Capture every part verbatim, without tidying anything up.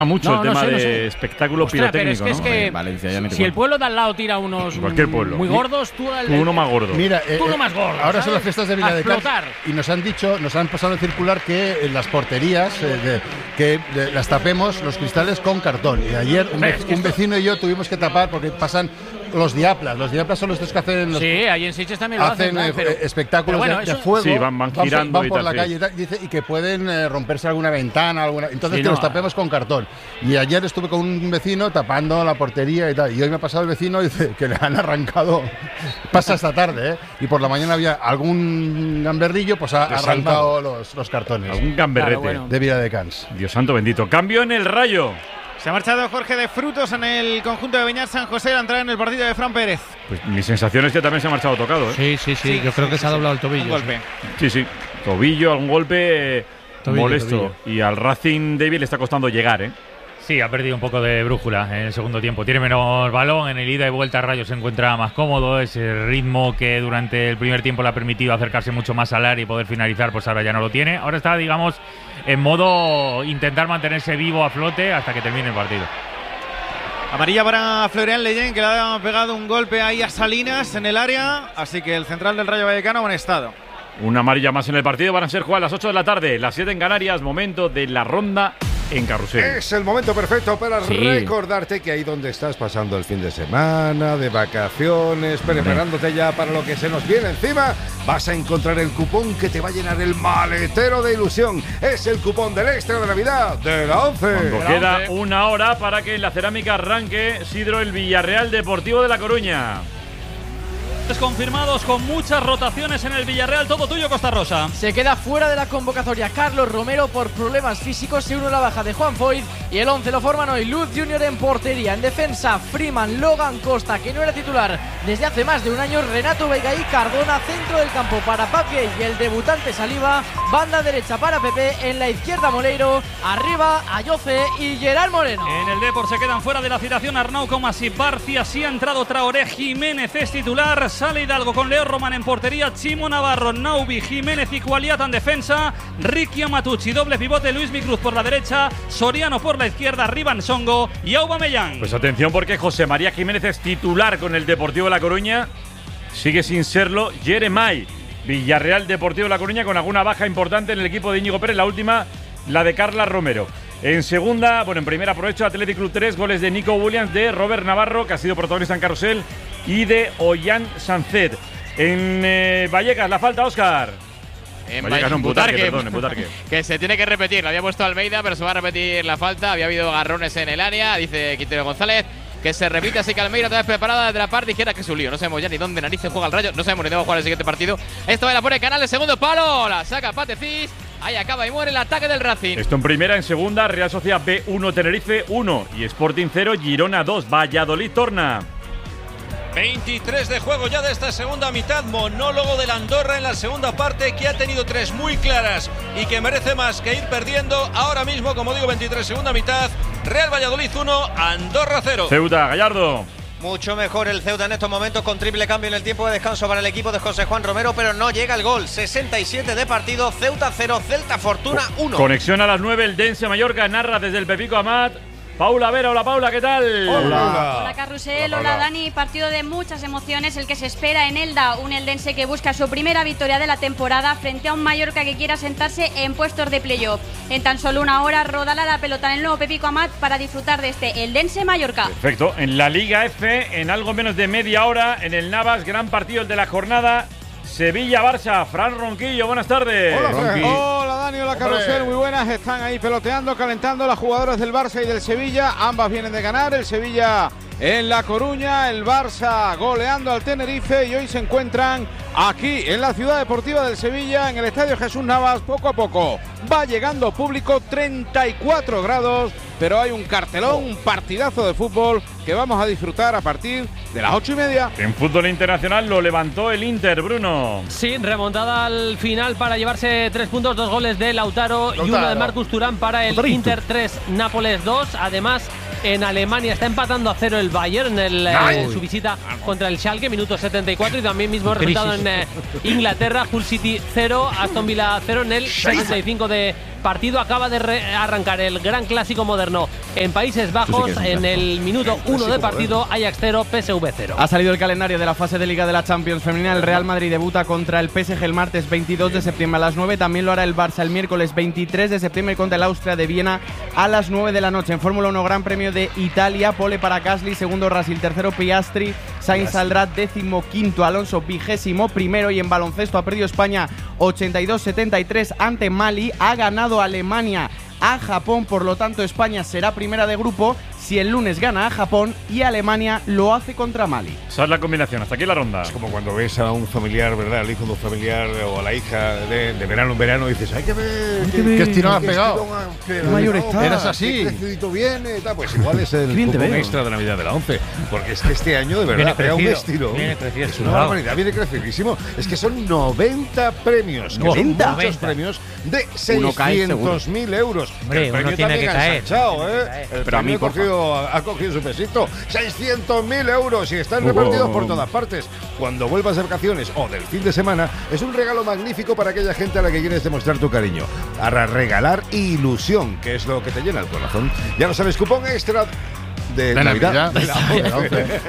mucho no, el tema no sé, de no sé. espectáculo Ostras, pirotécnico, pero es que, ¿no? es que Valencia, ya me si el pueblo de al lado tira unos Cualquier pueblo. muy gordos, tú, el, Tú uno más gordo. Mira, tú eh, uno más gordo. ahora ¿sabes? son las fiestas de A Villa de Cans explotar. y nos han dicho, nos han pasado en circular que en las porterías eh, de- que de- las tapemos los cristales con cartón. Y ayer un, Hombre, ve- es que un esto- vecino y yo tuvimos que tapar porque pasan los diaplas. Los diaplas son los estos que hacen los, Sí, ahí en Sitges también lo hacen hacen. eh, ¿no? Pero- eh, espectáculos pero bueno, de, de eso- fuego. Sí, van- van por- girando van y por tal, la sí. calle y, tal, dice, y que pueden eh, romperse alguna ventana. Alguna, entonces Sí, que no. los tapemos con cartón. Y ayer estuve con un vecino tapando la portería y tal. Y hoy me ha pasado el vecino y dice que le han arrancado. Pasa esta tarde, ¿eh? Y por la mañana había algún gamberrillo, pues ha Te arrancado los, los cartones. Algún gamberrete. Claro, bueno. De Villa de Cans. Dios santo bendito. Cambio en el Rayo. Se ha marchado Jorge de Frutos en el conjunto de Beñat San José al entrar en el partido de Fran Pérez. Pues mi sensación es que también se ha marchado tocado, ¿eh? Sí, sí, sí, Sí, yo creo sí, que sí, se ha sí. doblado el tobillo. Un golpe. Sí, sí. Tobillo, algún golpe eh, Tobillo, molesto. tobillo. Y al Racing David le está costando llegar, ¿eh? Sí, ha perdido un poco de brújula en el segundo tiempo. Tiene menos balón, en el ida y vuelta Rayo se encuentra más cómodo. Ese ritmo que durante el primer tiempo le ha permitido acercarse mucho más al área y poder finalizar, pues ahora ya no lo tiene. Ahora está, digamos, en modo intentar mantenerse vivo a flote hasta que termine el partido. Amarilla para Florian Leyen, que le ha pegado un golpe ahí a Salinas en el área. Así que el central del Rayo Vallecano en estado. Una amarilla más en el partido. Van a ser jugadas a las ocho de la tarde, las siete en Canarias. Momento de la ronda en carrusel. Es el momento perfecto para Sí. recordarte que ahí donde estás pasando el fin de semana, de vacaciones, preparándote ya para lo que se nos viene encima, vas a encontrar el cupón que te va a llenar el maletero de ilusión. Es el cupón del extra de Navidad de la ONCE. Cuando queda una hora para que en la cerámica arranque Sidro el Villarreal Deportivo de La Coruña. Confirmados con muchas rotaciones en el Villarreal. Todo tuyo, Costa Rosa. Se queda fuera de la convocatoria Carlos Romero por problemas físicos. Se une la baja de Juan Foyt. Y el once lo forman hoy Luz Junior en portería. En defensa, Freeman, Logan Costa, que no era titular desde hace más de un año. Renato Veiga y Cardona. Centro del campo para Papié y el debutante Saliba. Banda derecha para Pepe. En la izquierda Moleiro. Arriba Ayoce y Gerard Moreno. En el Depor se quedan fuera de la citación Arnau, Comas y Barcia. Sí ha entrado Traoré. Jiménez es titular. Sale Hidalgo con Leo Román en portería. Chimo Navarro, Naubi, Jiménez y Cualiata en defensa. Ricky Amatucci, doble pivote. Luis Micruz por la derecha. Soriano por la izquierda. Rivan Songo y Aubameyang. Pues atención porque José María Jiménez es titular con el Deportivo de La Coruña. Sigue sin serlo Jeremai. Villarreal Deportivo de La Coruña con alguna baja importante en el equipo de Íñigo Pérez. La última, la de Carla Romero. En segunda, bueno, en primera aprovecho Athletic Club tres, goles de Nico Williams, de Robert Navarro, que ha sido protagonista en Carrusel, y de Ollán Sancet. En eh, Vallecas, la falta, Óscar. En Vallecas, no, en Butarque, Butarque, perdón, en Butarque. que se tiene que repetir. Lo había puesto Almeida, pero se va a repetir la falta. Había habido agarrones en el área, dice Quintero González. Que se repite, así que Almeida otra vez preparada desde la parte izquierda, que es un lío. No sabemos ya ni dónde narices juega el Rayo. No sabemos ni dónde va a jugar el siguiente partido. Esto va a la pone Canal, el segundo palo. La saca Patefis. Ahí acaba y muere el ataque del Racing. Esto en primera, en segunda, Real Sociedad B uno, Tenerife uno y Sporting cero, Girona dos, Valladolid torna. veintitrés de juego ya de esta segunda mitad. Monólogo del Andorra en la segunda parte, que ha tenido tres muy claras y que merece más que ir perdiendo. Ahora mismo, como digo, veintitrés segunda mitad. Real Valladolid uno, Andorra cero. Ceuta, Gallardo. Mucho mejor el Ceuta en estos momentos, con triple cambio en el tiempo de descanso para el equipo de José Juan Romero, pero no llega el gol. sesenta y siete de partido, Ceuta cero, Celta Fortuna uno. Conexión a las nueve, el Dense Mallorca narra desde el Pepico Amat. Paula Vera, hola Paula, ¿qué tal? Hola, hola Carrusel, hola, hola Dani. Partido de muchas emociones el que se espera en Elda, un eldense que busca su primera victoria de la temporada frente a un Mallorca que quiera sentarse en puestos de playoff. En tan solo una hora rodará la pelota en el nuevo Pepico Amat para disfrutar de este eldense Mallorca. Perfecto, en la Liga F, en algo menos de media hora, en el Navas, gran partido el de la jornada. Sevilla-Barça, Fran Ronquillo, buenas tardes. Hola, Fran. Hola Dani, hola Carrusel, muy buenas. Están ahí peloteando, calentando las jugadoras del Barça y del Sevilla. Ambas vienen de ganar, el Sevilla en La Coruña, el Barça goleando al Tenerife, y hoy se encuentran aquí en la ciudad deportiva del Sevilla, en el Estadio Jesús Navas. Poco a poco va llegando público, treinta y cuatro grados, pero hay un cartelón, un partidazo de fútbol que vamos a disfrutar a partir de las ocho y media. En fútbol internacional lo levantó el Inter, Bruno. Sí, remontada al final para llevarse tres puntos, dos goles de Lautaro, Lautaro. y uno de Marcus Thuram para el Lautarito. Inter tres, Nápoles dos. Además, en Alemania está empatando a cero el Bayern en, el, en su visita contra el Schalke, minuto setenta y cuatro, y también mismo resultado en eh, Inglaterra, Hull City cero, Aston Villa cero en el setenta y cinco de partido. Acaba de re- arrancar el Gran Clásico Moderno en Países Bajos. Sí, sí en el minuto uno de partido, Ajax cero, P S V cero. Ha salido el calendario de la fase de Liga de la Champions femenina. El Real Madrid debuta contra el P S G el martes veintidós de septiembre a las nueve. También lo hará el Barça el miércoles veintitrés de septiembre contra el Austria de Viena a las nueve de la noche. En Fórmula uno, Gran Premio de Italia, pole para Gasly, segundo Russell, tercero Piastri, Sainz saldrá décimo quinto, Alonso vigésimo primero. Y en baloncesto ha perdido España ochenta y dos setenta y tres ante Mali. Ha ganado Alemania a Japón, por lo tanto España será primera de grupo si el lunes gana a Japón y Alemania lo hace contra Mali. Esa es la combinación, hasta aquí la ronda. Es como cuando ves a un familiar, ¿verdad? Al hijo de un familiar o a la hija de, de verano en verano y dices, hay que ver qué, qué estirón has pegado. Qué mayor está. Eras así. Qué crecidito viene, tal. Pues igual es el cupón extra de Navidad de la once. Porque es que este año, de verdad, pega un estilo. Es una barbaridad, viene crecidísimo. Es que son noventa premios. Que noventa. Son muchos premios de seiscientos mil euros. Hombre, el premio uno tiene también que ha caer. ensanchado, ¿eh? El Pero a mí, premio ha cogido, ha cogido su pesito. seiscientos mil euros y están repartidos por todas partes. Cuando vuelvas de vacaciones o del fin de semana, es un regalo magnífico para aquella gente a la que quieres demostrar tu cariño. A regalar ilusión, que es lo que te llena el corazón. Ya lo sabes, cupón extra de, de Navidad. Navidad.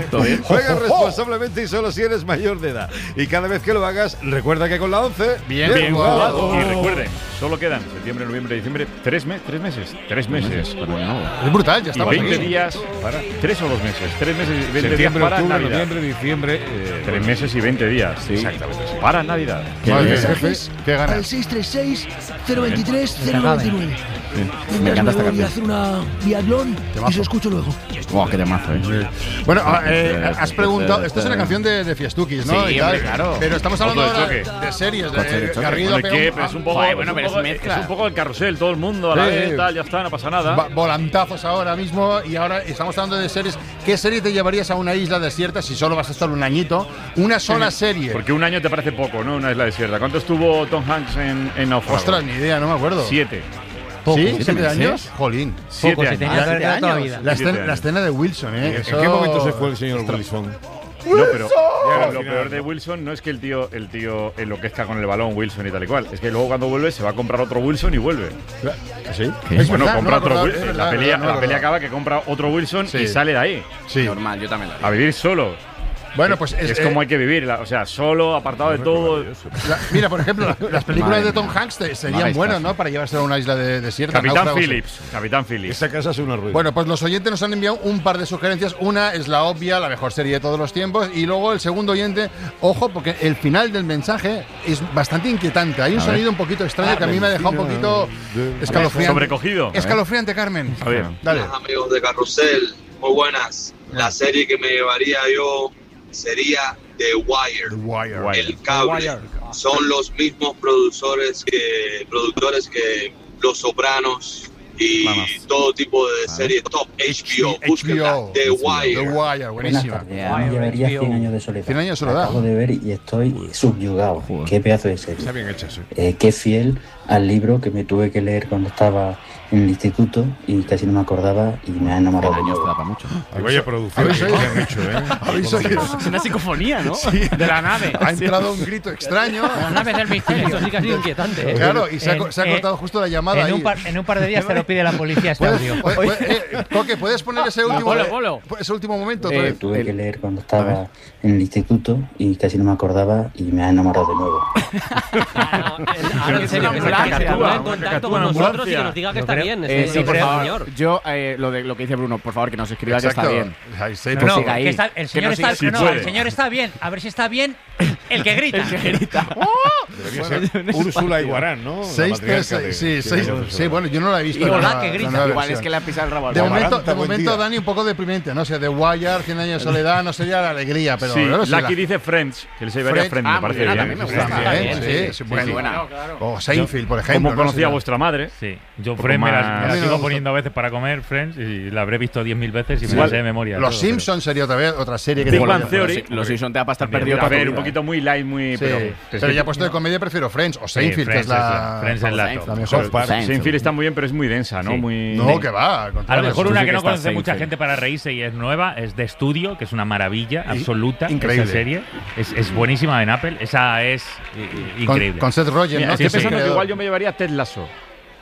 Juega responsablemente y solo si eres mayor de edad. Y cada vez que lo hagas, recuerda que con la once, bien, bien jugado. Y recuerden, solo quedan septiembre, noviembre, diciembre, tres, me tres meses. Tres meses. Es brutal, ya estamos y veinte aquí. días, para, tres o dos meses. Tres meses y veinte septiembre, días para octubre, Navidad. noviembre, diciembre. Eh, tres meses y veinte días. Sí. Exactamente. Sí. Para Navidad. ¿Qué mensajes? ¿Qué ganas? Al seis tres seis, cero veintitrés, cero noventa y nueve. Me encanta esta Voy a canción. hacer una biatlón y os escucho luego. Wow, qué temazo, ¿eh? Bueno, eh, has preguntado. Esto es una canción de, de Fiestuquis, ¿no? Sí, y tal, hombre, claro. Pero estamos hablando Otro de de, choque. de series. Coche de De, choque. Garrido Bueno, pegó ¿qué? un- Pero es un poco, Joder, bueno, es un pero poco- es mezcla. es un poco el carrusel, todo el mundo a la Sí. vez, tal, ya está, no pasa nada. va- volantazos ahora mismo. Y ahora estamos hablando de series. ¿Qué serie te llevarías a una isla desierta si solo vas a estar un añito? Una sola serie. Porque un año te parece poco, ¿no? Una isla desierta. ¿Cuánto estuvo Tom Hanks en, en Náufrago? Ostras, ni idea, no me acuerdo. Siete. ¿Sí? ¿Siete ¿Siete meses? años? Jolín. Siete Poco, se años. tenía que haber quedado toda la años. vida. La, Siete escena, años. la escena de Wilson, ¿eh? ¿En Eso- qué momento se fue el señor Wilson? No, pero Ya, al lo final. peor de Wilson no es que el tío, el tío enloquezca con el balón Wilson y tal y cual. Es que luego cuando vuelve se va a comprar otro Wilson y vuelve. ¿Sí? Es bueno, verdad, compra no me otro acordaba, Wilson. es verdad, La es peli, verdad, no me la peli acordaba. acaba que compra otro Wilson Sí. y sale de ahí. Sí. Normal, yo también lo haría. A vivir solo. Bueno, pues Es, es, como eh, hay que vivir. la- o sea, solo, apartado de todo. la- mira, por ejemplo, la- las películas Madre de Tom mía. Hanks te- serían Malas buenas, cosas. ¿no? Para llevarse a una isla de, desierta. Capitán náufragos. Phillips. Capitán Phillips. Esa casa es una ruina. Bueno, pues los oyentes nos han enviado un par de sugerencias. Una es la obvia, la mejor serie de todos los tiempos. Y luego el segundo oyente, ojo, porque el final del mensaje es bastante inquietante. Hay un A ver. sonido un poquito extraño que a mí me ha dejado un poquito escalofriante. Sobrecogido. Escalofriante, Carmen. A ver. Dale. Hola, amigos de Carrusel, muy buenas. La serie que me llevaría yo sería The Wire. The Wire. Wire. El cable. Son los mismos productores que productores que Los Sopranos y Vamos. todo tipo de series top. H B O, búsquenla. H B O. The The Wire. Wire, Buenas buenísima. tardes, a mí me llevaría cien años de soledad. cien años de soledad. Acabo de ver y estoy subyugado. Qué pedazo de serie. Está bien hecha, sí. Eh, qué fiel al libro que me tuve que leer cuando estaba en el instituto y casi no me acordaba y me ha enamorado de nuevo. mucho. Y vaya producción ¿Habéis que oído? han hecho, ¿eh? ¿Habéis oído? Es una psicofonía, ¿no? Sí. De la nave. Ha entrado un grito extraño. La nave del misterio. Esto sí que ha sido inquietante. ¿eh? Claro, y se ha, En- co- se ha eh, cortado justo la llamada En ahí. un, par, en un par de días te lo pide la policía este ¿Puedes, audio. puede- puede- eh, Coque, ¿puedes poner ese último, Bolo, bolo. ese último momento? otra Eh, vez? Tuve que leer cuando estaba en el instituto y casi no me acordaba y me ha enamorado de nuevo. Ahora en serio, que se ambulancia, ponga en ¿no? contacto Cacatúa, con nosotros y ambulancia. que nos diga que Yo está creo- bien. Eh, este- sí, este por favor, señor. yo, eh, lo, de, lo que dice Bruno, por favor, que nos escriba que está Exacto. bien. Ahí sí, No, pues no, sí. siga ahí. que está- el Que señor no está, siga- no, si el puede. señor está bien. A ver si está bien el que grita. El que grita. Debería ser Úrsula Iguarán, ¿no? La seis tres matriarca de- seis, sí, de seis- Años de sí, Soledad. bueno, yo no la he visto. Y la hola, nueva- que la grita. nueva Igual versión. es que le ha pisado el rabo al De Amaranta, momento, de buen momento día. Dani, un poco deprimente, ¿no? O sea, The Wire, cien años de soledad, no sería la alegría, pero. Sí, bueno, sí, Lucky la- dice Friends, que les llevaría Friends. Friends, Ah, me parece muy bien, bien. también me gusta. También, Bien, sí, sí, sí, sí, bueno. sí, buena. O Seinfeld, por ejemplo. Como ¿no? conocía Sería- vuestra madre. Sí, yo Un poco Friends me la, más- me A la mí me sigo gusta. poniendo a veces para comer, Friends, y la habré visto diez mil veces y me Igual, la sé de memoria. Los todo, Simpsons sería otra vez otra serie que Big te Bang mola. Theory. Los Simpsons te va a estar También. perdido A toda tu ver, un vida. poquito muy light, muy. Sí, Pero, pero, ya puesto de comedia prefiero Friends o Sí, Seinfeld, que Friends es la. Friends es la Seinfeld. top. la mejor. South Park. Seinfeld está muy bien, pero es muy densa, ¿no? Sí. Muy. No, que va. al A contrario. lo mejor Tú una sí que que no estás conoce mucha Seinfeld. gente para reírse y es nueva, es The Studio, que es una maravilla Y- absoluta. increíble. Esa serie es, es buenísima en Apple. Esa es eh, Con- increíble. Con Seth Rogen, Mira, ¿no? estoy Que es el pensando que creador. igual yo me llevaría Ted Lasso.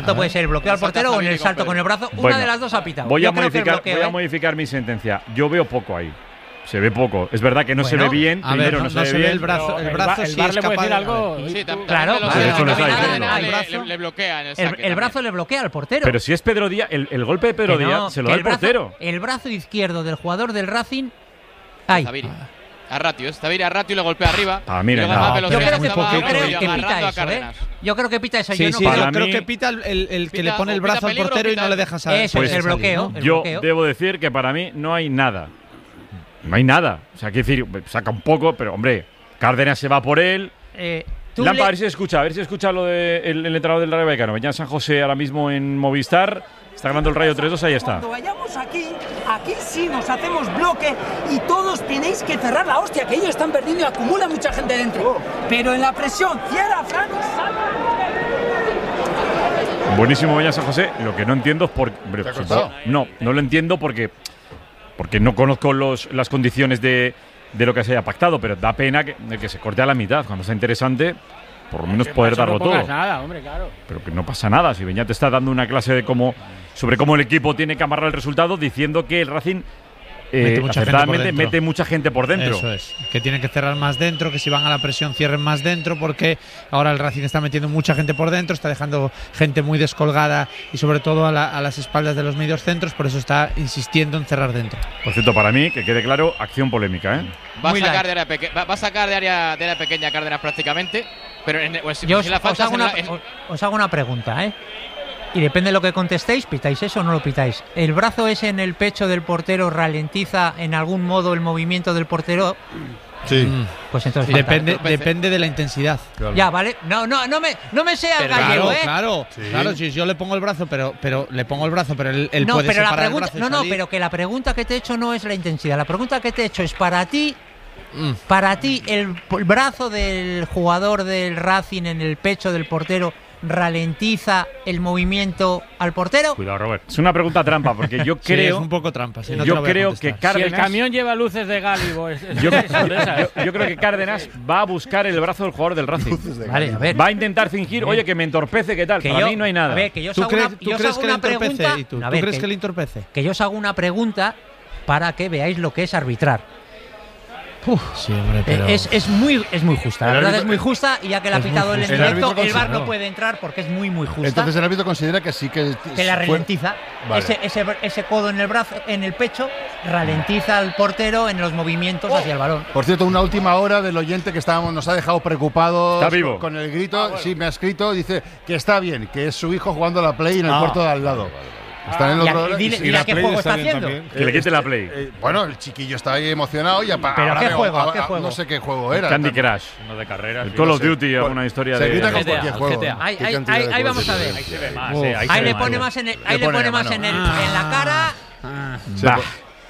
salto puede ser el bloqueo al portero o en el salto con el brazo. Una Bueno, de las dos ha pitado. Voy, Yo a creo que el modificar, bloqueo, voy a ¿eh? modificar mi sentencia. Yo veo poco ahí. Se ve poco. Es verdad que no se Bueno, ve bien. a ver, Primero no- no, se no ve se ve bien. el brazo- el pero- brazo el sí VAR es le puede capaz decir de- algo. Sí, tam- también Claro, me lo claro, sé, eso lo está también diciendo. le- El le- brazo- le- le bloquea en el El, saque el también. brazo le bloquea al portero. Pero si es Pedro Díaz, el, el golpe de Pedro Que no, Díaz se lo que da el el brazo- portero. El brazo izquierdo del jugador del Racing. Ay. Zaviri. A Ratio, es Zaviri a Ratio y le golpea arriba. Ah, mira, Y luego no, más pero velocidad Yo creo que, estaba yo creo Rodri que agarrando pita a eso, ¿eh? Cárdenas. Yo creo que pita eso. Sí, yo no sí, creo- yo Para creo mí- que pita el, el- el que Pita- le pone el o pita brazo al peligro, portero y pita- no le deja salir. Eso es el bloqueo. el Yo bloqueo. debo decir que para mí no hay nada. No hay nada. O sea, quiero decir, saca un poco, pero hombre, Cárdenas se va por él. Eh, tú Lampa, le- a ver si escucha, a ver si escucha lo del de el entrenador del Rayo Vallecano. Venía San José ahora mismo en Movistar. Está ganando el Rayo tres dos, ahí está. Cuando vayamos aquí, aquí sí nos hacemos bloque y todos tenéis que cerrar la hostia, que ellos están perdiendo y acumula mucha gente dentro. Pero en la presión, cierra, Fran. Buenísimo, Beñat San José. Lo que no entiendo es por. ¿Te ha costado? No, no lo entiendo porque, porque no conozco los, las condiciones de, de lo que se haya pactado, pero da pena que, que se corte a la mitad. Cuando sea interesante, por lo menos poder darlo no todo. Nada, hombre, claro. Pero que no pasa nada. Si Beñat está dando una clase de cómo, sobre cómo el equipo tiene que amarrar el resultado, diciendo que el Racing eh, Mete mucha gente por acertadamente dentro. mete mucha gente por dentro. Eso es, que tienen que cerrar más dentro, que si van a la presión cierren más dentro, porque ahora el Racing está metiendo mucha gente por dentro, está dejando gente muy descolgada y sobre todo a, la, a las espaldas de los medios centros, por eso está insistiendo en cerrar dentro. Por cierto, para mí, que quede claro, acción polémica, ¿eh? Va a, sacar de área peque- va, va a sacar de área, de área pequeña Cárdenas prácticamente. Pero en, pues, Yo os, si la os falta hago es en una, la- en- os- os hago una pregunta, ¿eh? Y depende de lo que contestéis, ¿pitáis eso o no lo pitáis? ¿El brazo ese en el pecho del portero ralentiza en algún modo el movimiento del portero? Sí. Pues entonces Depende, falta. depende de la intensidad. Ya, ¿vale? No, no, no me, no me sea Pero gallego, claro, ¿eh? claro, Sí. claro, si yo le pongo el brazo, pero, pero le pongo el brazo, pero él, él no, puede pero la separar pregunta, el brazo y no, no, salir. pero que la pregunta que te he hecho no es la intensidad. La pregunta que te he hecho es para ti, Mm. para ti el, el brazo del jugador del Racing en el pecho del portero ralentiza el movimiento al portero. Cuidado, Robert. Es una pregunta trampa, porque yo Sí, creo. es un poco trampa. sí, no te yo lo voy a creo contestar. que Cárdenas. Si el camión lleva luces de Gálibo. Es, es- Yo, es de esas. yo- yo creo que Cárdenas va a buscar el brazo del jugador del Racing. Vale, a ver. Va a intentar fingir, oye, que me entorpece, ¿qué tal? Que Para yo- mí no hay nada. A ver, que yo os ¿Tú hago crees, una, tú yo os crees hago que le una entorpece? pregunta. ¿Y tú? A ¿Tú ver, crees que- que le entorpece? que yo os hago una pregunta para que veáis lo que es arbitrar. Sí, hombre, pero… Eh, Es, es muy es muy justa, la El verdad árbitro- es muy justa y ya que la ha es muy pitado él en justa. El directo, árbitro el VAR considera- no puede entrar porque es muy muy justa. Entonces el árbitro considera que sí que. que la fue- ralentiza. Vale. Ese, ese, ese codo en el brazo, en el pecho, ralentiza al portero en los movimientos hacia el balón. Por cierto, una última hora del oyente que estábamos, nos ha dejado preocupados Está vivo. con el grito. Sí, me ha escrito, dice que está bien, que es su hijo jugando a la Play en el Ah. cuarto de al lado. Está en el Y a- otro lado. dile- y sí, dile la a qué Play juego está está bien haciendo. también. Que le quite la Play. Eh, bueno, el chiquillo está ahí emocionado y apa- ¿Pero ahora qué veo- juego? ahora- ¿Qué juego? No sé qué juego era. Candy también. Crush. Uno de carreras. El y Call no of sé. Duty, alguna historia Se de. grita con G T A, cualquier juego. G T A. Ahí, ¿Qué ahí, cantidad ahí, de ahí juegos vamos a tiene? ver. Ahí se ve más, Uf. eh, ahí se Ahí ve le más. pone más en, el- Le ahí le pone pone la más mano. en, el, en la cara. Se Bah. po-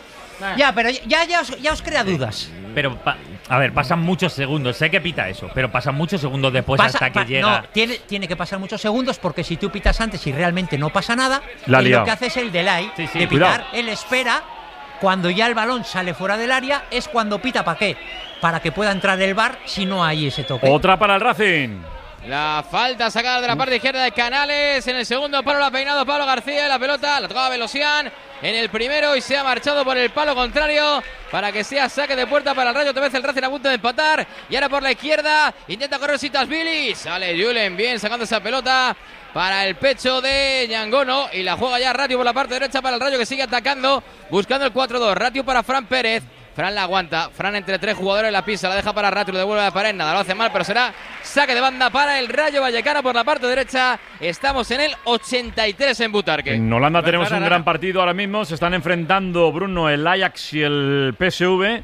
Ya, pero ya, ya, os, ya os crea dudas. Pero, pa- a ver, pasan muchos segundos. Sé que pita eso, pero pasan muchos segundos después Pasa- hasta que pa- llega. No, tiene, tiene que pasar muchos segundos porque si tú pitas antes y realmente no pasa nada, La ha él liado. lo que hace es el delay Sí, sí, de pitar. cuidado. Él espera cuando ya el balón sale fuera del área, es cuando pita. ¿Para qué? Para que pueda entrar el VAR si no hay ese toque. Otra para el Racing. La falta sacada de la parte izquierda de Canales. En el segundo palo la ha peinado Pablo García. La pelota la tocaba Velosian en el primero y se ha marchado por el palo contrario para que sea saque de puerta para el Rayo. Otra vez el Racing a punto de empatar. Y ahora por la izquierda intenta correr Sitasvili. Sale Julen bien sacando esa pelota para el pecho de Ñangono. Y la juega ya Ratio por la parte derecha para el Rayo que sigue atacando. Buscando el cuatro dos. Ratio para Fran Pérez. Fran la aguanta, Fran entre tres jugadores la pisa, la deja para Ratio, lo devuelve a la pared, nada, lo hace mal, pero será saque de banda para el Rayo Vallecano por la parte derecha. Estamos en el ochenta y tres en Butarque. En Holanda tenemos un gran partido ahora mismo. Se están enfrentando, Bruno, el Ajax y el P S V.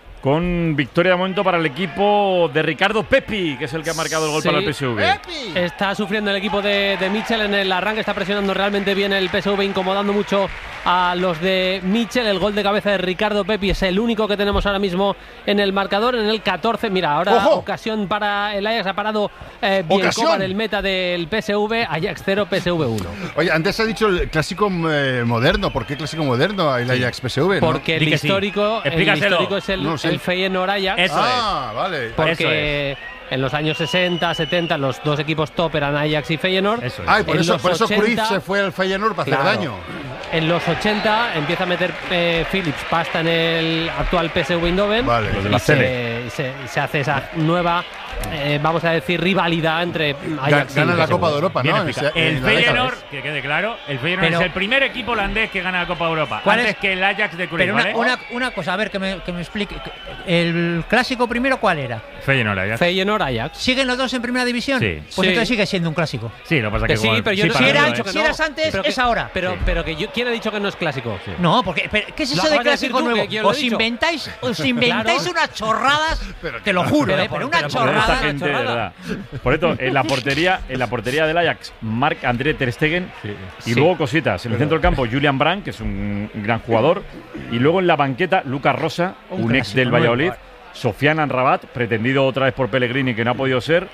Con victoria de momento para el equipo de Ricardo Pepi, que es el que ha marcado el gol Sí. para el P S V. Está sufriendo el equipo de, de Mitchell en el arranque, está presionando realmente bien el P S V, incomodando mucho a los de Mitchell. El gol de cabeza de Ricardo Pepi es el único que tenemos ahora mismo en el marcador, en el catorce. Mira, ahora ¡Ojo! ocasión para el Ajax, ha parado eh, Bielkova ¡Ocasión! del meta del P S V, Ajax cero, P S V uno. Oye, antes ha dicho el clásico eh, moderno. ¿Por qué clásico moderno el Ajax P S V? ¿no? Porque el Di que sí. histórico, el Explícaselo. histórico es el, No sé. el Feyenoord Ajax. Eso Ah, vale. Porque en los años sesenta, setenta los dos equipos top eran Ajax y Feyenoord. Eso es. Ay, por En eso, los por eso Cruyff ochenta se fue al Feyenoord para Claro. hacer daño. En los ochenta empieza a meter eh, Philips pasta en el actual P S V Eindhoven. Vale. Los de y la se, tele. y se, y se hace esa nueva, eh, vamos a decir, rivalidad entre Ajax y Gana la P S V. Copa de Europa, Bien ¿no? explicado. En- en El la década. Feyenoord, que quede claro, el Feyenoord Pero- es el primer equipo holandés que gana la Copa de Europa. ¿Cuál Antes es? que el Ajax de Cruyff, Pero una, ¿vale? una, una cosa, a ver, que me, que me explique. ¿El clásico primero cuál era? Feyenoord, Ajax. Feyenoord Ajax. ¿Siguen los dos en primera división? Sí. Pues Sí. entonces sigue siendo un clásico. Sí, lo que pasa Que es que sí, igual- pero yo sí, no- para si mí era- no, ¿eh? que si no. eras antes, Pero que- es ahora. Pero, Sí. pero que yo, ¿quién ha dicho que no es clásico? No, porque pero, ¿qué es Lo eso de acabas de decir clásico tú, nuevo? que quién lo ha Os dicho. inventáis, os inventáis Claro. unas chorradas, te lo juro, pero eh, por- pero una pero por Pero esta chorrada. gente, de chorrada. verdad. Por esto, en la portería, en la portería del Ajax, Marc-André Ter Stegen. Y Sí. luego cositas. En el centro del campo, Julian Brandt, que es un gran jugador. Y luego en la banqueta, Lucas Rosa, un, Un ex clásico, del muy Valladolid. guay. Sofiane Amrabat, pretendido otra vez por Pellegrini, que no ha podido ser.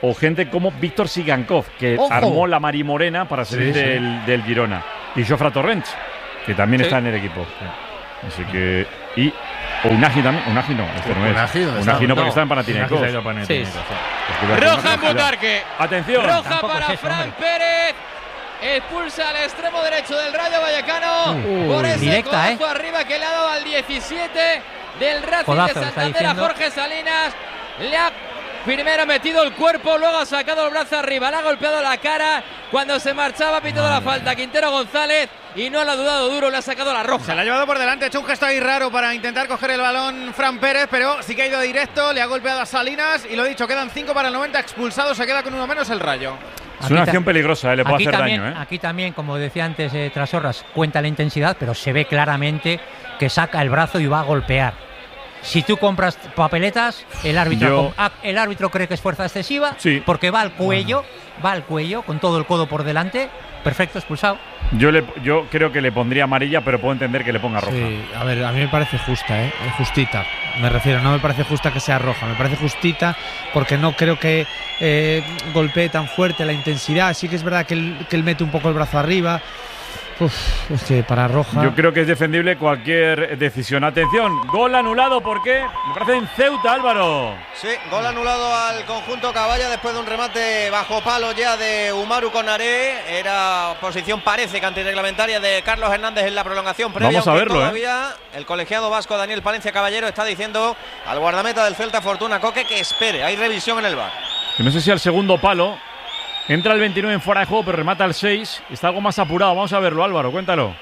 o gente como Víctor Sigankov, que ¡Ojo! armó la Marimorena para salir Sí, sí. del, del Girona. Y Jofra Torrents, que también Sí. está en el equipo. Así que. Y. O Unagi también. Unagi no, este no es. Unagi, ¿dónde está? Unagi no, porque No, está en Panathinaikos. Unagi se ha ido a Panathinaikos, Sí. sí. Es que Roja en cuidado. Butarque. Atención. Roja Tampoco para es eso, Fran hombre. Pérez. Expulsa al extremo derecho del Rayo Vallecano. Uy, por ese directa, codazo arriba que le ha dado al diecisiete del Racing Codazo, de está Santander a diciendo. Jorge Salinas. Le ha primero metido el cuerpo, luego ha sacado el brazo arriba, le ha golpeado la cara. Cuando se marchaba ha pitado la falta Quintero González y no lo ha dudado duro, le ha sacado la roja. Se la ha llevado por delante, ha hecho un gesto ahí raro para intentar coger el balón Fran Pérez, pero sí que ha ido directo, le ha golpeado a Salinas y lo dicho, quedan cinco para el noventa, expulsado, se queda con uno menos el Rayo. Es una Aquí acción ta- peligrosa, eh, le puede aquí hacer también, daño. ¿eh? Aquí también, como decía antes eh, Trasorras, cuenta la intensidad, pero se ve claramente que saca el brazo y va a golpear. Si tú compras papeletas, el árbitro, Yo- com- ah, el árbitro cree que es fuerza excesiva, Sí. porque va al cuello, va al cuello con todo el codo por delante, perfecto, expulsado. Yo, le, yo creo que le pondría amarilla, pero puedo entender que le ponga roja. Sí, a ver, a mí me parece justa, ¿eh? Justita. Me refiero, no me parece justa que sea roja, me parece justita porque no creo que eh, golpee tan fuerte la intensidad. Sí que es verdad que él, que él mete un poco el brazo arriba. Uf, es que para roja. Yo creo que es defendible cualquier decisión. Atención, gol anulado, ¿por qué? Me parece en Ceuta, Álvaro. Sí, gol anulado al conjunto Caballa después de un remate bajo palo ya de Umaru Konaré. Era posición, parece que antirreglamentaria de Carlos Hernández en la prolongación previa. Vamos a aunque verlo, ¿eh? todavía el colegiado vasco Daniel Palencia Caballero está diciendo al guardameta del Celta, Fortuna Coque, que espere. Hay revisión en el V A R. Que no sé si al segundo palo. Entra el veintinueve en fuera de juego, pero remata el seis. Está algo más apurado. Vamos a verlo, Álvaro, cuéntalo.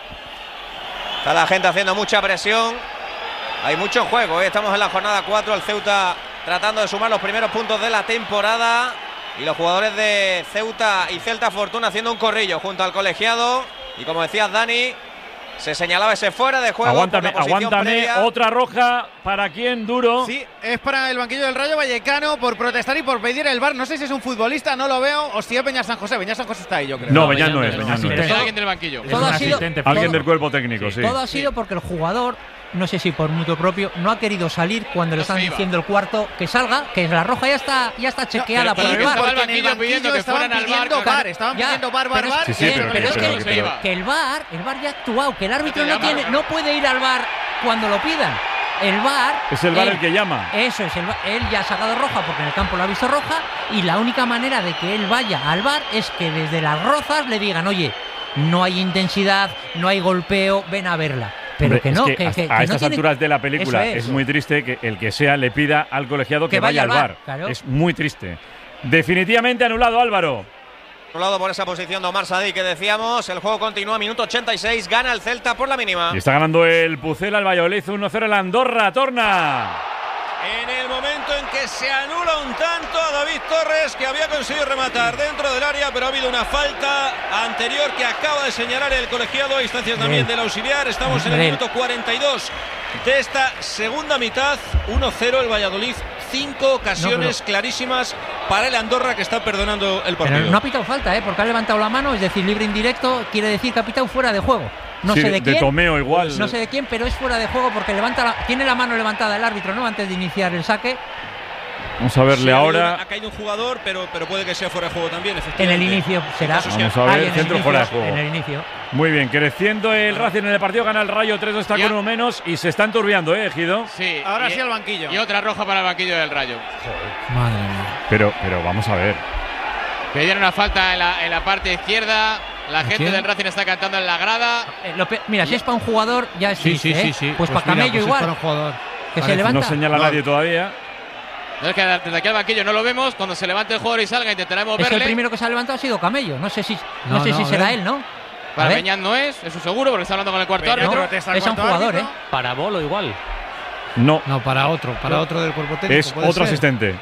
Está la gente haciendo mucha presión. Hay mucho juego, ¿eh? Estamos en la jornada cuatro. El Ceuta tratando de sumar los primeros puntos de la temporada. Y los jugadores de Ceuta y Celta Fortuna haciendo un corrillo junto al colegiado. Y como decías, Dani, se señalaba ese fuera de juego. Aguántame, por la posición aguántame. previa. Otra roja. ¿Para quién, Duro? Sí, es para el banquillo del Rayo Vallecano por protestar y por pedir el V A R. No sé si es un futbolista, no lo veo, o si es Beñat San José. Beñat San José está ahí, yo creo. No, Beñat no es. Beñat no es. Es alguien del banquillo. Todo ha sido- Alguien todo- del cuerpo técnico, sí. Todo ha sido porque el jugador, no sé si por mutuo propio, no ha querido salir cuando le están se iba. diciendo el cuarto que salga, que la roja ya está, ya está chequeada pero- por pero el estaba V A R. el banquillo Porque en el pidiendo banquillo que estaban fueran al pidiendo V A R. V A R, estaban Ya, pidiendo V A R, V A R, pero V A es- R. Sí, sí, pero pero que- es pero que, que- pero- que el V A R, el V A R ya ha actuado, que el árbitro Te no llama. tiene, no puede ir al V A R cuando lo pidan. El V A R Es el V A R él- el que llama. Eso es, el V A R, él ya ha sacado roja porque en el campo lo ha visto roja y la única manera de que él vaya al V A R es que desde las rozas le digan, oye, no hay intensidad, no hay golpeo, ven a verla. Pero Hombre, que es no, que que, a, que- a que no estas tiene- alturas de la película Eso es. muy triste que el que sea le pida al colegiado que, Que vaya vaya al al V A V A R. R, claro. Es muy triste. Definitivamente anulado, Álvaro. Anulado por esa posición de Omar Sadí que decíamos. El juego continúa, minuto ochenta y seis. Gana el Celta por la mínima. Y está ganando el Pucela al Valladolid uno cero el Andorra. Torna. En el momento en que se anula un tanto a David Torres, que había conseguido rematar dentro del área, pero ha habido una falta anterior que acaba de señalar el colegiado a instancias también del auxiliar. Estamos en el Bien. minuto cuarenta y dos de esta segunda mitad. uno cero el Valladolid. Cinco ocasiones No, clarísimas para el Andorra, que está perdonando el partido. Pero no ha pitado falta, ¿eh? Porque ha levantado la mano, es decir, libre indirecto, quiere decir que ha pitado fuera de juego. No Sí, sé de, de quién. Tomeo igual. No sé de quién, pero es fuera de juego porque levanta la- tiene la mano levantada el árbitro, ¿no? Antes de iniciar el saque. Vamos a verle Sí, ha habido ahora. una- ha caído un jugador, pero, pero puede que sea fuera de juego también, En efectivamente. el inicio será. Caso Vamos sea- a ver, Ahí en el centro inicio, fuera de juego. En el inicio. Muy bien, creciendo el Racing en el partido, gana el Rayo tres dos, está Ya. con uno menos y se está enturbiando, ¿eh, Ejido? Sí. Ahora y- sí al banquillo. Y otra roja para el banquillo del Rayo. Madre mía. Pero, pero vamos a ver. Pedían una falta en la, en la parte izquierda. La gente quién? del Racing está cantando en la grada. Eh, lo pe- mira, si es para un jugador, ya es Sí, triste, sí, ¿eh? sí, sí. Pues, para mira, Camello pues es igual. para un jugador. Que se Parece- levanta. No señala a No. nadie todavía. No, es que desde aquí al banquillo no lo vemos. Cuando se levante el jugador y salga, intentaremos Es que verle. el primero que se ha levantado ha sido Camello. No sé si, no No, sé no, si a será ver. él, ¿no? A Para ver. Beñat no es, eso seguro, porque está hablando con el cuarto Beñat árbitro. protesta al Es un cuarto jugador, árbitro. ¿eh? Para Bolo igual. No, No, para otro, para No. otro del cuerpo técnico. es puede otro ser. asistente.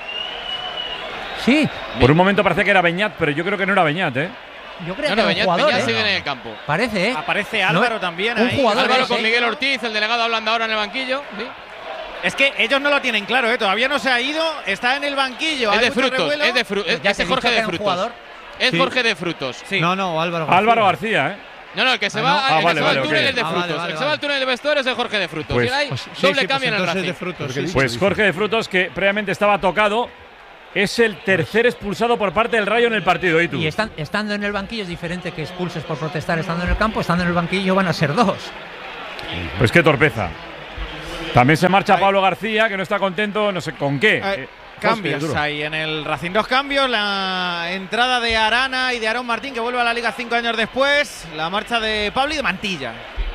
Sí, Por un momento parecía que era Beñat, pero yo creo que no era Beñat, ¿eh? yo creo No, que no, es un Beñat, jugador, Beñat ¿eh? sigue en el campo. Parece, ¿eh? Aparece No, Álvaro también un ahí. jugador Álvaro es, con ¿eh? Miguel Ortiz, el delegado hablando ahora en el banquillo. ¿sí? Es que ellos no lo tienen claro, ¿eh? Todavía no se ha ido, está en el banquillo. Es hay de mucho frutos, revuelo. es de frutos. Ya Es te he de Jorge dicho que de era un frutos. jugador. Es Sí. Jorge de frutos. Sí. No, no, Álvaro García. Álvaro García, ¿eh? No, no, el que se Ah, va, no. el Ah, que vale, se va al vale, túnel ok. es de Ah, vale, frutos. vale, el que se va vale. al túnel de vestuarios es Jorge de frutos. Pues- y ahí, Pues sí, doble sí, cambio pues en el entonces Racing. es de frutos. sí. Pues Jorge de Frutos, que previamente estaba tocado, es el tercer expulsado por parte del Rayo en el partido. ¿Y tú? Y están, estando en el banquillo es diferente que expulses por protestar estando en el campo. Estando en el banquillo van a ser dos. Pues qué torpeza. También se marcha Ay. Pablo García, que no está contento, no sé con qué. Ay. Eh, Cambios ahí en el Racing. Dos cambios, la entrada de Arana y de Aarón Martín, que vuelve a la Liga cinco años después, la marcha de Pablo y de Mantilla.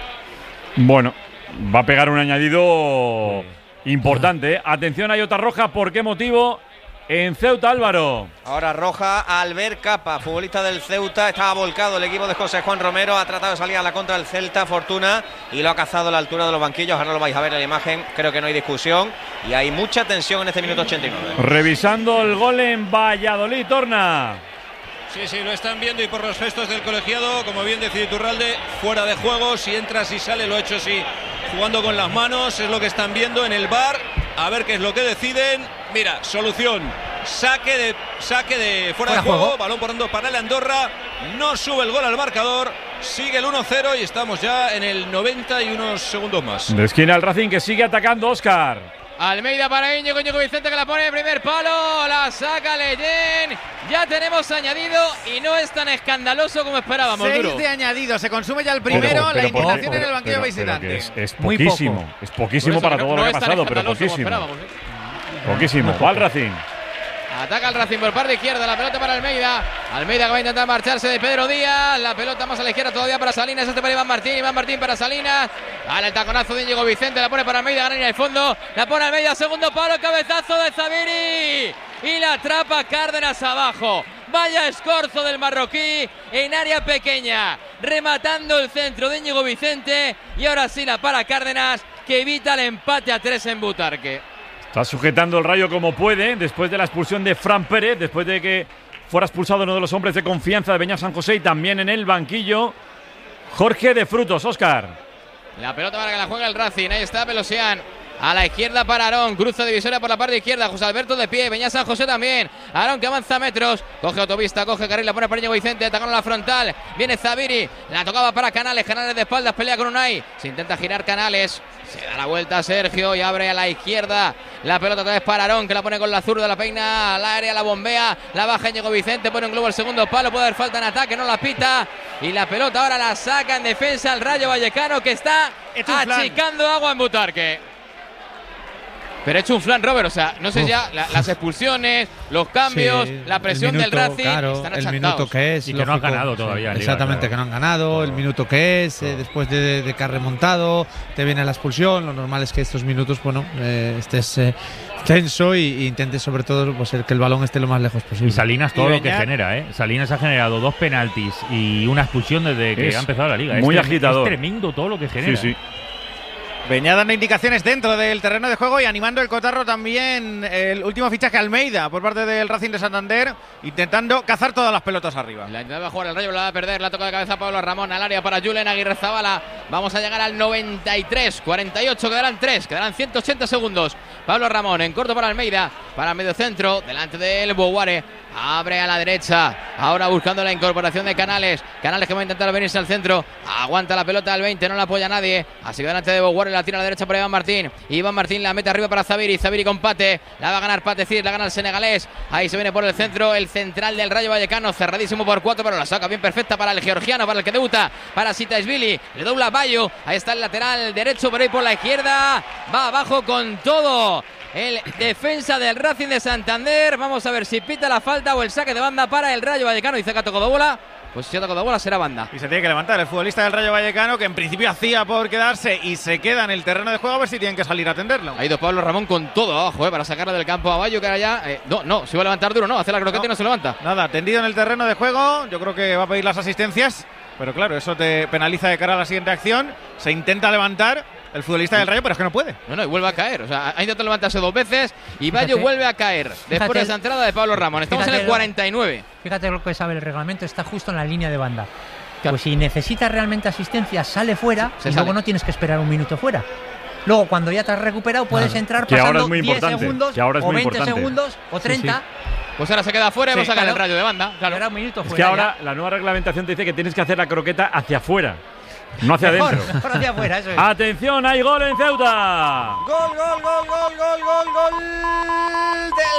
Bueno, va a pegar un añadido importante. Atención, hay otra roja. ¿Por qué motivo? En Ceuta, Álvaro. Ahora roja a Albert Capa, futbolista del Ceuta. Estaba volcado el equipo de José Juan Romero. Ha tratado de salir a la contra del Celta, Fortuna, y lo ha cazado a la altura de los banquillos. Ahora lo vais a ver en la imagen. Creo que no hay discusión. Y hay mucha tensión en este minuto ochenta y nueve. Revisando el gol en Valladolid, Torna. Sí, sí, lo están viendo y por los gestos del colegiado, como bien decía Iturralde, fuera de juego. Si entra, si sale, lo ha hecho así, jugando con las manos. Es lo que están viendo en el V A R. A ver qué es lo que deciden. Mira, solución. Saque de saque de fuera, fuera de juego. juego. Balón por hondo para el Andorra. No sube el gol al marcador. Sigue el uno cero y estamos ya en el noventa y unos segundos más. De esquina al Racing, que sigue atacando, Óscar. Almeida para Íñigo, Íñigo Vicente, que la pone en primer palo, la saca Leyen. Ya tenemos añadido y no es tan escandaloso como esperábamos. Seis Duro. de añadido, se consume ya el primero, pero, pero, la indignación pero, en el banquillo pero, visitante. Pero es, es poquísimo, poco. es poquísimo para todo no, lo que no ha pasado, pero poquísimo. ¿eh? Poquísimo, va el Racing. Ataca el Racing por parte izquierda, la pelota para Almeida. Almeida que va a intentar marcharse de Pedro Díaz. La pelota más a la izquierda todavía para Salinas. Este para Iván Martín, Iván Martín para Salinas. Ahora el taconazo de Íñigo Vicente, la pone para Almeida, gana en el fondo. La pone Almeida, segundo palo, cabezazo de Zaviri. Y la atrapa Cárdenas abajo. Vaya escorzo del marroquí en área pequeña. Rematando el centro de Íñigo Vicente. Y ahora sí la para Cárdenas, que evita el empate a tres en Butarque. Está sujetando el Rayo como puede, después de la expulsión de Fran Pérez, después de que fuera expulsado uno de los hombres de confianza de Beñat San José, y también en el banquillo Jorge de Frutos. Óscar. La pelota para que la juegue el Racing, ahí está Pelosian. A la izquierda para Aarón, cruza divisoria por la parte izquierda, José Alberto de pie, Beñat San José también. Aarón que avanza metros, coge autopista, coge carril, la pone para Íñigo Vicente, atacando a la frontal. Viene Zaviri, la tocaba para Canales, Canales de espaldas, pelea con Unai. Se intenta girar Canales, se da la vuelta a Sergio y abre a la izquierda. La pelota otra vez para Aarón, que la pone con la zurda, la peina al área, la bombea, la baja Íñigo Vicente, pone un globo al segundo palo, puede haber falta en ataque, no la pita. Y la pelota ahora la saca en defensa el Rayo Vallecano, que está achicando agua en Butarque. Pero ha hecho un flan, Robert, o sea, no sé Uf. ya, la, las expulsiones, los cambios, sí, la presión minuto, del Racing, claro, están el minuto que es. Y que no han ganado todavía. Sí, exactamente, claro. que no han ganado, el minuto que es, eh, después de, de que has remontado, te viene la expulsión, lo normal es que estos minutos, bueno, eh, estés eh, tenso y, y intentes sobre todo pues, el, que el balón esté lo más lejos posible. Y Salinas todo y lo que genera, ¿eh? Salinas ha generado dos penaltis y una expulsión desde que es ha empezado la liga. Muy es agitador. Es tremendo todo lo que genera. Sí, sí. Venía dando indicaciones dentro del terreno de juego y animando el cotarro también el último fichaje Almeida por parte del Racing de Santander, intentando cazar todas las pelotas arriba. La intentaba jugar el Rayo, la va a perder, la toca de cabeza Pablo Ramón al área para Julen Aguirre Zabala. Vamos a llegar al noventa y tres, cuarenta y ocho, quedarán tres, quedarán ciento ochenta segundos. Pablo Ramón en corto para Almeida, para el medio centro, delante del Boguare. Abre a la derecha, ahora buscando la incorporación de Canales. Canales que va a intentar venirse al centro. Aguanta la pelota al veinte, no la apoya nadie. Así que delante de Boguare, la tira a la derecha para Iván Martín. Iván Martín la mete arriba para Zaviri. Zaviri con Pate, la va a ganar Pate Cid, la gana el senegalés. Ahí se viene por el centro, el central del Rayo Vallecano, cerradísimo por cuatro, pero la saca bien perfecta para el georgiano, para el que debuta, para Sitaisvili. Le dobla Bayo, ahí está el lateral derecho, por ahí por la izquierda. Va abajo con todo el defensa del Racing de Santander. Vamos a ver si pita la falta o el saque de banda para el Rayo Vallecano. Dice que ha tocado bola. Pues si ha tocado bola será banda. Y se tiene que levantar el futbolista del Rayo Vallecano, que en principio hacía por quedarse y se queda en el terreno de juego, a ver si tienen que salir a atenderlo. Ha ido Pablo Ramón con todo abajo, eh, para sacarlo del campo a Bayo, que ahora ya… Eh, no, no, se va a levantar duro, no, hace la croqueta no, y no se levanta. Nada, tendido en el terreno de juego, yo creo que va a pedir las asistencias, pero claro, eso te penaliza de cara a la siguiente acción. Se intenta levantar el futbolista del Rayo, pero es que no puede. No, no, y vuelve a caer. O sea, ha intentado levantarse dos veces y Bayo fíjate, vuelve a caer después fíjate, de esa entrada de Pablo Ramón. Estamos en el cuarenta y nueve. Fíjate lo que sabe el reglamento, está justo en la línea de banda. Claro. Pues si necesita realmente asistencia, sale fuera sí, y sale. Luego no tienes que esperar un minuto fuera. Luego, cuando ya te has recuperado, puedes claro. entrar que pasando ahora es muy diez importante. segundos que ahora es o muy veinte importante. segundos o treinta. Sí, sí. Pues ahora se queda fuera y sí, va a sacar claro. el Rayo de banda. Claro. Ahora un minuto es fuera. que ahora ya. La nueva reglamentación te dice que tienes que hacer la croqueta hacia afuera. No hacia mejor, adentro. Mejor hacia afuera, eso es. Atención, hay gol en Ceuta. Gol, gol, gol, gol, gol, gol, gol del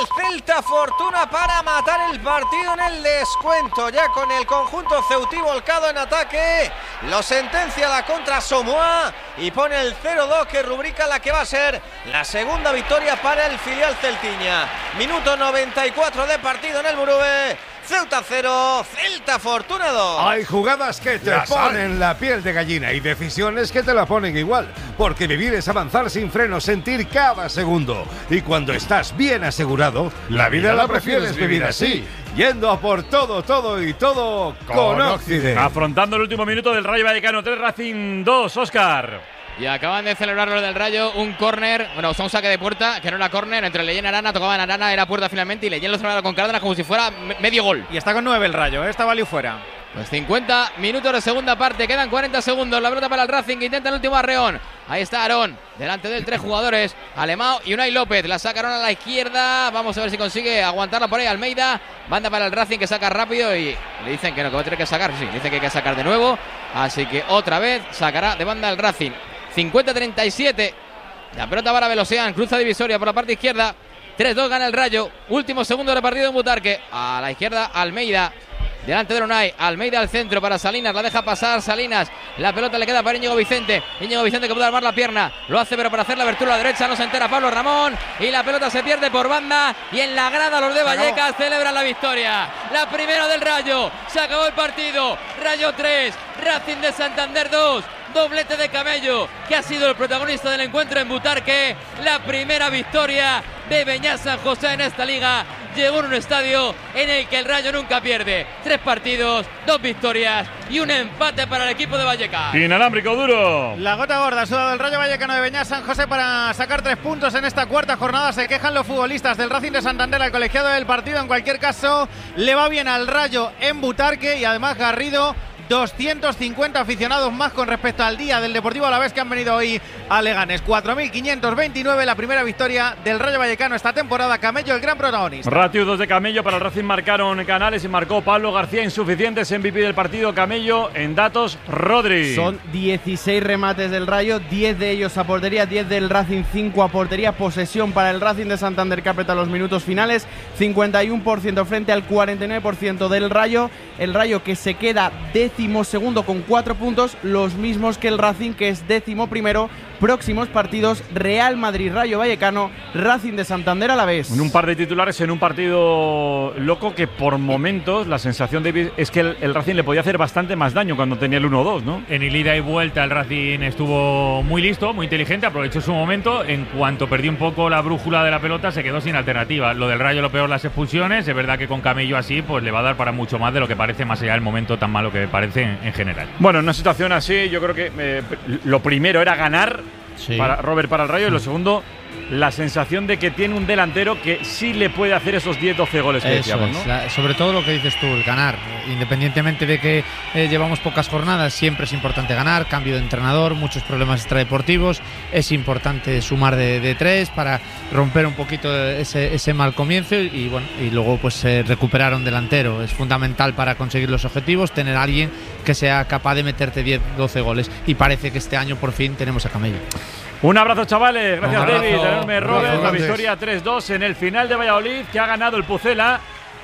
Celta Fortuna para matar el partido en el descuento. Ya con el conjunto ceutí volcado en ataque, lo sentencia la contra Somoa y pone el cero dos que rubrica la que va a ser la segunda victoria para el filial celtiña. Minuto noventa y cuatro de partido en el Murube. Ceuta cero, Celta Fortuna dos. Hay jugadas que te Las ponen hay. la piel de gallina y decisiones que te la ponen igual. Porque vivir es avanzar sin freno, sentir cada segundo. Y cuando estás bien asegurado, la vida la prefieres vivir así. Yendo a por todo, todo y todo con Occident. Afrontando el último minuto del Rayo Vallecano tres, Racing dos, Óscar. Y acaban de celebrar los del Rayo un córner, bueno, son un saque de puerta, que no era córner, entre Leyen y Arana, tocaban Arana, era puerta finalmente y Leyen lo celebraron con Cárdenas como si fuera me medio gol. Y está con nueve el Rayo, ¿eh? Está valió fuera. Pues cincuenta minutos de segunda parte, quedan cuarenta segundos, la pelota para el Racing que intenta el último arreón. Ahí está Aarón, delante de él tres jugadores, Alemão y Unai López, la sacaron a la izquierda, vamos a ver si consigue aguantarla por ahí Almeida, banda para el Racing que saca rápido y le dicen que no, que va a tener que sacar, sí, dicen que hay que sacar de nuevo, así que otra vez sacará de banda el Racing. cincuenta treinta y siete, la pelota para Velocian, cruza divisoria por la parte izquierda, tres dos gana el Rayo, último segundo de partido en Butarque, a la izquierda Almeida, delante de Unai, Almeida al centro para Salinas, la deja pasar Salinas, la pelota le queda para Íñigo Vicente, Íñigo Vicente que puede armar la pierna, lo hace pero para hacer la abertura a la derecha no se entera Pablo Ramón y la pelota se pierde por banda y en la grada los de Vallecas celebran la victoria, la primera del Rayo, se acabó el partido, Rayo tres, Racing de Santander dos, doblete de Camello, que ha sido el protagonista del encuentro en Butarque, la primera victoria de Beñat San José en esta liga, llegó en un estadio en el que el Rayo nunca pierde, tres partidos, dos victorias y un empate para el equipo de Vallecas. Inalámbrico duro. La gota gorda ha sudado el Rayo Vallecano de Beñat San José para sacar tres puntos en esta cuarta jornada, se quejan los futbolistas del Racing de Santander, al colegiado del partido, en cualquier caso le va bien al Rayo en Butarque y además Garrido, doscientos cincuenta aficionados más con respecto al día del Deportivo Alavés que han venido hoy a Leganés. cuatro mil quinientos veintinueve, la primera victoria del Rayo Vallecano esta temporada. Camello, el gran protagonista. Ratio dos de Camello, para el Racing marcaron Canales y marcó Pablo García, insuficientes, M V P del partido. Camello en datos, Rodri. Son dieciséis remates del Rayo, diez de ellos a portería, diez del Racing, cinco a portería. Posesión para el Racing de Santander que aprieta los minutos finales, cincuenta y uno por ciento frente al cuarenta y nueve por ciento del Rayo. El Rayo que se queda décimo segundo con cuatro puntos, los mismos que el Racing, que es décimo primero. Próximos partidos: Real Madrid, Rayo Vallecano, Racing de Santander Alavés. En un par de titulares en un partido loco que por momentos la sensación de es que el, el Racing le podía hacer bastante más daño cuando tenía el uno dos, ¿no? En el ida y vuelta el Racing estuvo muy listo, muy inteligente, aprovechó su momento. En cuanto perdió un poco la brújula de la pelota se quedó sin alternativa. Lo del Rayo, lo peor, las expulsiones. Es verdad que con Camello así pues le va a dar para mucho más de lo que parece, más allá del momento tan malo que parece en, en general. Bueno, en una situación así yo creo que eh, lo primero era ganar, sí, para Robert, para el Rayo, y lo segundo, la sensación de que tiene un delantero que sí le puede hacer esos diez doce goles que Eso decíamos, es, ¿no? la, sobre todo lo que dices tú, el ganar. Independientemente de que eh, llevamos pocas jornadas, siempre es importante ganar. Cambio de entrenador, muchos problemas extradeportivos. Es importante sumar de, de tres para romper un poquito ese, ese mal comienzo y, y bueno, y luego pues eh, recuperar un delantero. Es fundamental para conseguir los objetivos tener a alguien que sea capaz de meterte diez doce goles, y parece que este año por fin tenemos a Camello. Un abrazo, chavales. Gracias, Un abrazo. David. Enorme, Robert. Abrazo, La grandes. victoria tres dos en el final de Valladolid, que ha ganado el Pucela.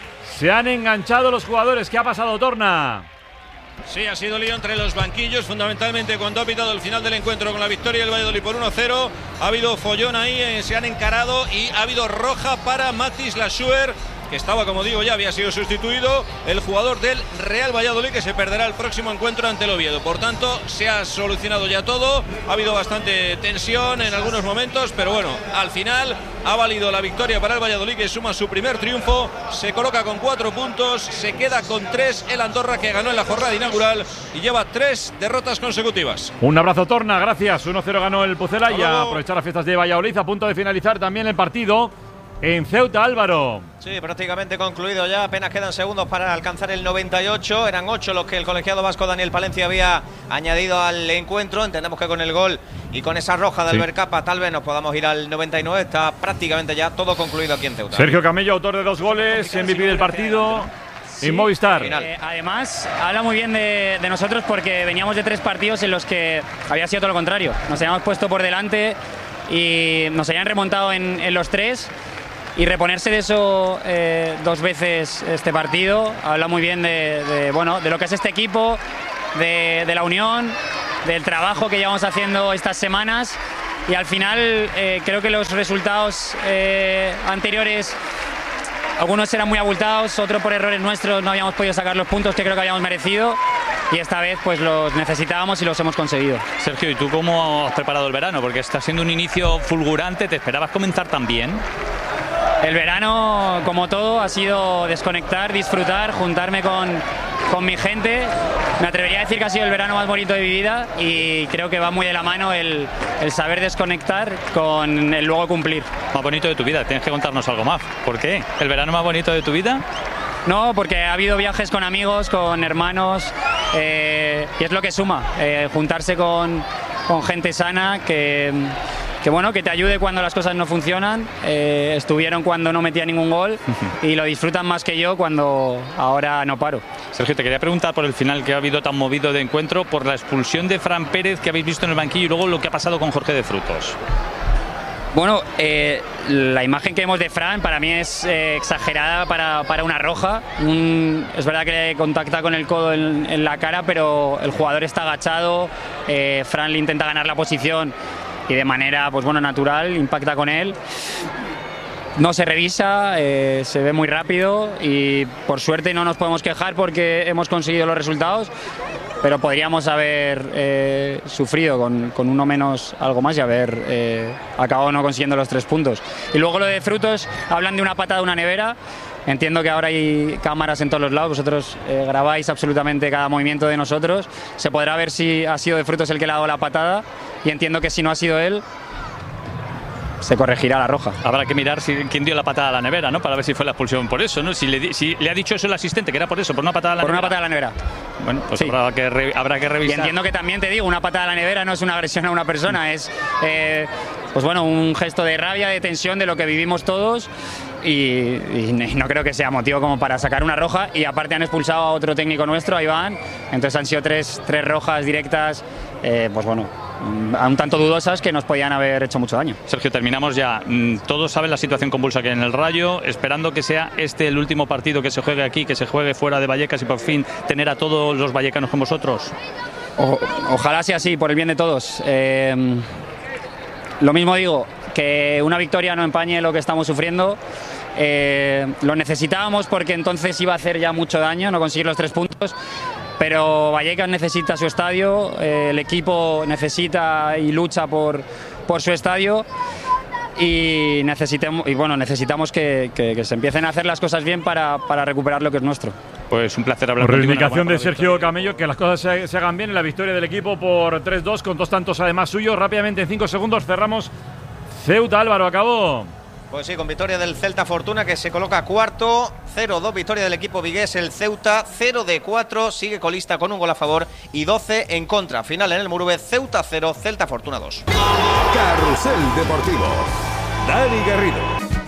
Se han enganchado los jugadores. ¿Qué ha pasado, Torna? Sí, ha sido lío entre los banquillos, fundamentalmente cuando ha pitado el final del encuentro con la victoria del Valladolid por uno cero. Ha habido follón ahí, eh, se han encarado y ha habido roja para Matis Lassuer, que estaba, como digo, ya había sido sustituido, el jugador del Real Valladolid, que se perderá el próximo encuentro ante el Oviedo. Por tanto, se ha solucionado ya todo, ha habido bastante tensión en algunos momentos, pero bueno, al final ha valido la victoria para el Valladolid, que suma su primer triunfo, se coloca con cuatro puntos, se queda con tres el Andorra, que ganó en la jornada inaugural y lleva tres derrotas consecutivas. Un abrazo, Torna. Gracias. uno cero ganó el Pucela. Hasta Y a luego. aprovechar las fiestas de Valladolid, a punto de finalizar también el partido en Ceuta, Álvaro. Sí, prácticamente concluido ya, apenas quedan segundos para alcanzar el noventa y ocho, eran ocho los que el colegiado vasco Daniel Palencia había añadido al encuentro. Entendemos que con el gol y con esa roja de Sí. Albert Capa tal vez nos podamos ir al noventa y nueve, está prácticamente ya todo concluido aquí en Ceuta. Sergio Camello, autor de dos goles, M V P del partido. En Movistar. Eh, además, habla muy bien de, de nosotros porque veníamos de tres partidos en los que había sido todo lo contrario. Nos habíamos puesto por delante y nos habían remontado en, en los tres. y reponerse de eso eh, dos veces este partido habla muy bien de, de, bueno, de lo que es este equipo, de, de la unión, del trabajo que llevamos haciendo estas semanas. Y al final eh, creo que los resultados eh, anteriores, algunos eran muy abultados, otros por errores nuestros no habíamos podido sacar los puntos que creo que habíamos merecido, y esta vez pues los necesitábamos y los hemos conseguido. Sergio, ¿y tú cómo has preparado el verano? Porque está siendo un inicio fulgurante, ¿te esperabas comenzar tan bien? El verano, como todo, ha sido desconectar, disfrutar, juntarme con, con mi gente. Me atrevería a decir que ha sido el verano más bonito de mi vida y creo que va muy de la mano el, el saber desconectar con el luego cumplir. Más bonito de tu vida, tienes que contarnos algo más. ¿Por qué? ¿El verano más bonito de tu vida? No, porque ha habido viajes con amigos, con hermanos, eh, y es lo que suma, eh, juntarse con, con gente sana que... que bueno, que te ayude cuando las cosas no funcionan. Eh, estuvieron cuando no metía ningún gol y lo disfrutan más que yo cuando ahora no paro. Sergio, te quería preguntar por el final que ha habido tan movido de encuentro, por la expulsión de Fran Pérez que habéis visto en el banquillo y luego lo que ha pasado con Jorge de Frutos. Bueno, eh, la imagen que vemos de Fran para mí es eh, exagerada para, para una roja. Un, es verdad que le contacta con el codo en, en la cara, pero el jugador está agachado, eh, Fran le intenta ganar la posición y de manera pues bueno, natural impacta con él. No se revisa, eh, se ve muy rápido y por suerte no nos podemos quejar porque hemos conseguido los resultados, pero podríamos haber eh, sufrido con, con uno menos algo más y haber eh, acabado no consiguiendo los tres puntos. Y luego lo de Frutos, hablan de una patada de una nevera. Entiendo que ahora hay cámaras en todos los lados, vosotros eh, grabáis absolutamente cada movimiento de nosotros, se podrá ver si ha sido de Frutos el que le ha dado la patada y entiendo que si no ha sido él, se corregirá la roja. Habrá que mirar si, quién dio la patada a la nevera, ¿no? Para ver si fue la expulsión por eso, ¿no? Si le, si le ha dicho eso el asistente, que era por eso, por una patada a la por nevera. Por una patada a la nevera. Bueno, pues sí. habrá, que re, habrá que revisar. Y entiendo que también te digo, una patada a la nevera no es una agresión a una persona, es eh, pues bueno, un gesto de rabia, de tensión, de lo que vivimos todos. Y, y no creo que sea motivo como para sacar una roja, y aparte han expulsado a otro técnico nuestro, a Iván, entonces han sido tres, tres rojas directas, eh, pues bueno, un tanto dudosas que nos podían haber hecho mucho daño. Sergio, terminamos ya. Todos saben la situación convulsa que hay en el Rayo, esperando que sea este el último partido que se juegue aquí, que se juegue fuera de Vallecas y por fin tener a todos los vallecanos con vosotros. O, ojalá sea así, por el bien de todos. Eh, lo mismo digo, que una victoria no empañe lo que estamos sufriendo. Eh, lo necesitábamos porque entonces iba a hacer ya mucho daño no conseguir los tres puntos, pero Vallecas necesita su estadio, eh, el equipo necesita y lucha por, por su estadio y, necesitemos, y bueno, necesitamos que, que, que se empiecen a hacer las cosas bien para, para recuperar lo que es nuestro. Pues un placer hablar por contigo. Reivindicación de Sergio Camello, que las cosas se, se hagan bien en la victoria del equipo por tres dos, con dos tantos además suyos. Rápidamente en cinco segundos cerramos. Ceuta, Álvaro, acabó. Pues sí, con victoria del Celta Fortuna, que se coloca cuarto, cero dos, victoria del equipo vigués, el Ceuta, cero de cuatro, sigue colista con un gol a favor y doce en contra. Final en el Murube, Ceuta cero, Celta Fortuna dos. Carrusel Deportivo, Dani Garrido.